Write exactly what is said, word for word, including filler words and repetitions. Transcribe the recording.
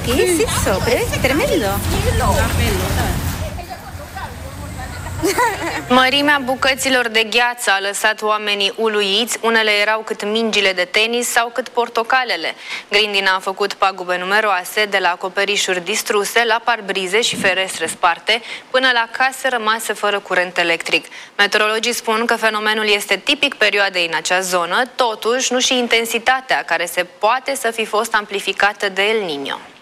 ¿Qué es eso? Pero es tremendo. Mărimea bucăților de gheață a lăsat oamenii uluiți, unele erau cât mingile de tenis sau cât portocalele. Grindina a făcut pagube numeroase, de la acoperișuri distruse, la parbrize și ferestre sparte, până la case rămase fără curent electric. Meteorologii spun că fenomenul este tipic perioadei în acea zonă, totuși nu și intensitatea, care se poate să fi fost amplificată de El Niño.